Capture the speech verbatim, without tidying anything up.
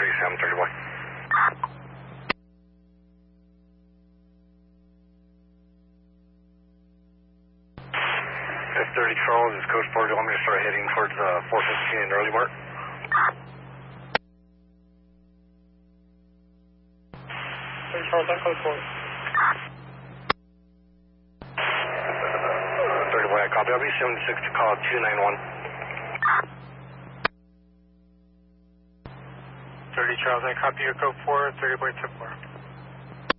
thirty, Sam, thirty boy. F thirty Charles is Coach Park. You want me to start heading towards uh, four fifteen in early mark? thirty Charles, that code four. thirty boy, I copy. I'll be seventy-six to call two nine one. thirty Charles, I copy your code four, thirty boy, tip four.